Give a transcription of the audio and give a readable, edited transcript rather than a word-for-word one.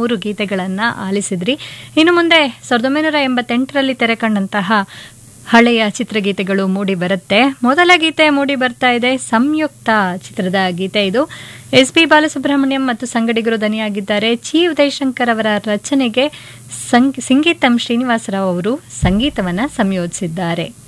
3 ಗೀತೆಗಳನ್ನು ಆಲಿಸಿದ್ರಿ. ಇನ್ನು ಮುಂದೆ 1988ರಲ್ಲಿ ತೆರೆ ಕಂಡಂತಹ ಹಳೆಯ ಚಿತ್ರಗೀತೆಗಳು ಮೂಡಿ ಬರುತ್ತೆ. ಮೊದಲ ಗೀತೆ ಮೂಡಿ ಬರ್ತಾ ಇದೆ, ಸಂಯುಕ್ತ ಚಿತ್ರದ ಗೀತೆ ಇದು. ಎಸ್ ಪಿ ಬಾಲಸುಬ್ರಹ್ಮಣ್ಯಂ ಮತ್ತು ಸಂಗಡಿಗರು ದನಿಯಾಗಿದ್ದಾರೆ. ಚಿ ಉದಯಶಂಕರ್ ಅವರ ರಚನೆಗೆ ಸಂಗೀತಂ ಶ್ರೀನಿವಾಸರಾವ್ ಅವರು ಸಂಗೀತವನ್ನ ಸಂಯೋಜಿಸಿದ್ದಾರೆ.